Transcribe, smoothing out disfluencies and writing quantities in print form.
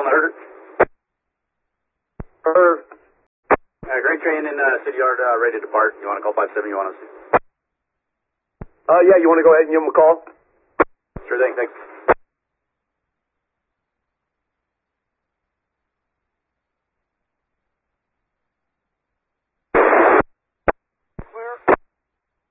the herd. Grain train in City Yard, ready to depart. You want to call 57? You want us to? Yeah, you want to go ahead and give them a call? Sure thing, thanks.